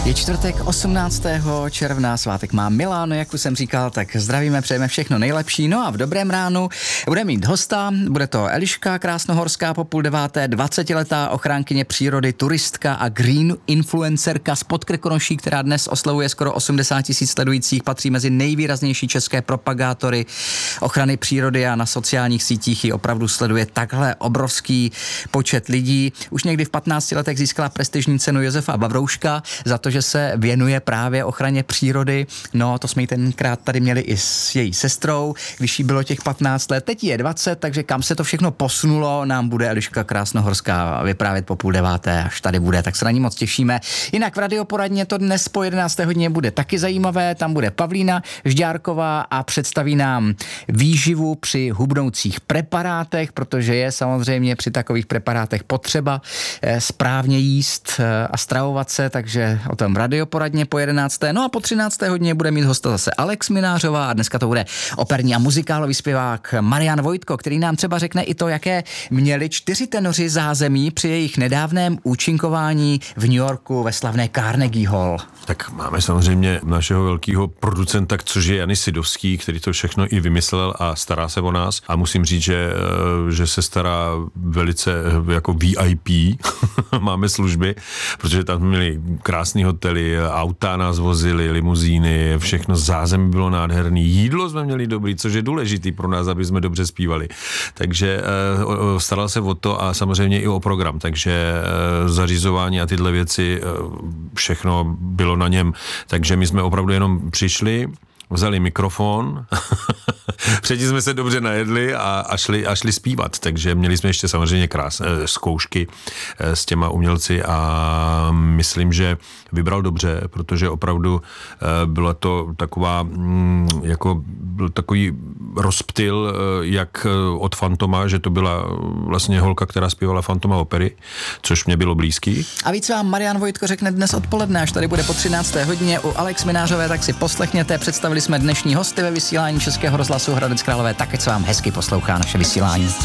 Je čtvrtek 18. června, svátek má Miláno, jak už jsem říkal, tak zdravíme, přejeme všechno nejlepší. No a v dobrém ránu budeme mít hosta, bude to Eliška Krásnohorská po 8:30, 20letá ochránkyně přírody, turistka a green influencerka z Podkrkonoší, která dnes oslavuje skoro 80 000 sledujících, patří mezi nejvýraznější české propagátory ochrany přírody a na sociálních sítích ji opravdu sleduje takhle obrovský počet lidí. Už někdy v 15 letech získala prestižní cenu Josefa Bavrouška za to, že se věnuje právě ochraně přírody. No, to jsme ji tenkrát tady měli i s její sestrou, když jí bylo těch 15 let. Teď je 20, takže kam se to všechno posunulo, nám bude Eliška Krásnohorská vyprávět po 8:30, až tady bude, tak se na ní moc těšíme. Jinak v radioporadně to dnes po 11. hodině bude taky zajímavé, tam bude Pavlína Žďárková a představí nám výživu při hubnoucích preparátech, protože je samozřejmě při takových preparátech potřeba správně jíst a stravovat se, takže o tom radioporadně po 11. No a po 13. hodině bude mít hosta zase Alex Minářová a dneska to bude operní a muzikálový zpěvák Marian Vojtko, který nám třeba řekne i to, jaké měli 4 tenoři zázemí při jejich nedávném účinkování v New Yorku ve slavné Carnegie Hall. Tak máme samozřejmě našeho velkého producenta, což je Janis Sidovský, který to všechno i vymyslel a stará se o nás. A musím říct, že se stará velice jako VIP. Máme služby, protože tam měli krásný hotely, auta nás vozili, limuzíny, všechno zázemí bylo nádherný. Jídlo jsme měli dobrý, což je důležitý pro nás, aby jsme dobře zpívali. Takže staral se o to a samozřejmě i o program. Takže zařizování a tyhle věci, všechno bylo na něm. Takže my jsme opravdu jenom přišli, vzali mikrofon, předtím jsme se dobře najedli a šli zpívat, takže měli jsme ještě samozřejmě krásné zkoušky s těma umělci a myslím, že vybral dobře, protože opravdu byla to taková, jako byl takový rozptyl, jak od Fantoma, že to byla vlastně holka, která zpívala Fantoma opery, což mě bylo blízký. A víc vám Marian Vojtko řekne dnes odpoledne, až tady bude po 13. hodině u Alex Minářové, tak si poslechněte, představili jsme dnešní hosty ve vysílání Českého rozhlasu Hradec Králové, tak ať se vám hezky poslouchá naše vysílání.